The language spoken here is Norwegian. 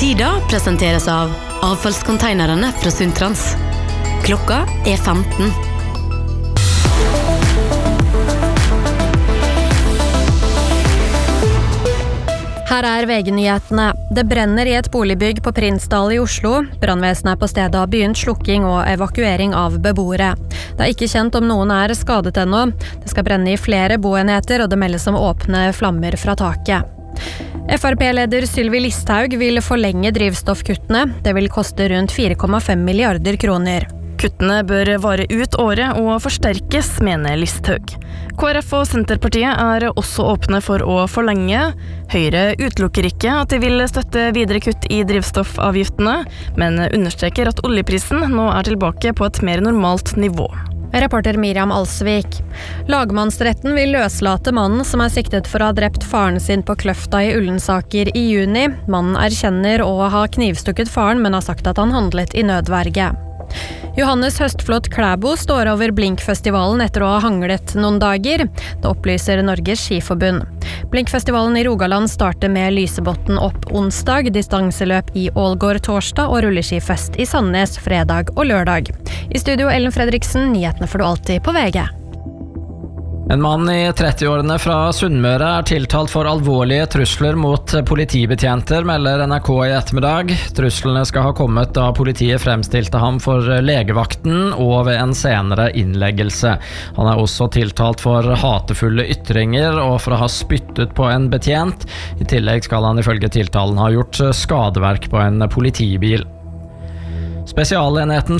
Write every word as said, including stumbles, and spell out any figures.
Tida presenteres av avfallskonteinerne fra Sundtrans. Klokka er femten. Her er V G-nyhetene. Det brenner i et boligbygg på Prinsdal i Oslo. Brannvesenet er på stedet og har begynt slukking og evakuering av beboere. Det er ikke kjent om noen er skadet ennå. Det skal brenne i flere boenheter, og det meldes om åpne flammer fra taket. F R P-leder Sylvi Listhaug vil forlenge drivstoffkuttene. Det vil koste rundt fire komma fem milliarder kroner. Kuttene bør vare ut året og forsterkes, mener Listhaug. K R F og Senterpartiet er også åpne for å forlenge. Høyre utelukker ikke at de vil støtte videre kutt i drivstoffavgiftene, men understreker at oljeprisen nå er tilbake på et mer normalt nivå. Reporter Miriam Alsvik. Lagmannsretten vil løslate mannen som er siktet for å ha drept faren sin på Kløfta i Ullensaker i juni. Mannen erkjenner å ha knivstukket faren, men har sagt at han handlet i nødverge. Johannes Høstflot Klæbo står over Blinkfestivalen etter å ha hanglet noen dager. Det opplyser Norges Skiforbund. Blinkfestivalen i Rogaland starter med Lysebotn opp onsdag, distanseløp i Ålgård torsdag og rulleskifest i Sandnes fredag og lørdag. I studio Ellen Fredriksen, nyhetene får du alltid på V G. En mann i trettiårene fra Sunnmøre er tiltalt for alvorlige trusler mot politibetjenter, melder N R K i ettermiddag. Truslene skal ha kommet da politiet fremstilte ham for legevakten og ved en senere innleggelse. Han er også tiltalt for hatefulle ytringer og for å ha spyttet på en betjent. I tillegg skal han ifølge tiltalen ha gjort skadeverk på en politibil. Spesialenheten